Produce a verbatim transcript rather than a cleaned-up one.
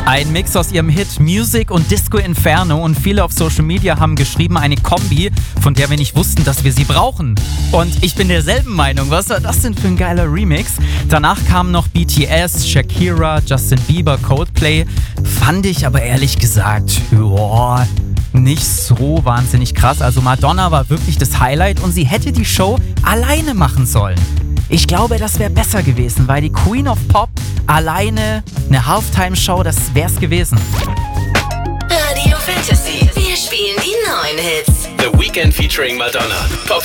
Ein Mix aus ihrem Hit Music und Disco Inferno, und viele auf Social Media haben geschrieben, eine Kombi, von der wir nicht wussten, dass wir sie brauchen. Und ich bin derselben Meinung. Was war das denn für ein geiler Remix? Danach kamen noch B T S, Shakira, Justin Bieber, Coldplay. Fand ich aber ehrlich gesagt, joa, nicht so wahnsinnig krass. Also Madonna war wirklich das Highlight und sie hätte die Show alleine machen sollen. Ich glaube, das wäre besser gewesen, weil die Queen of Pop alleine eine Halftime-Show, das wär's gewesen. Radio Fantasy. Wir spielen die neuen Hits. The Weekend featuring Madonna. Auf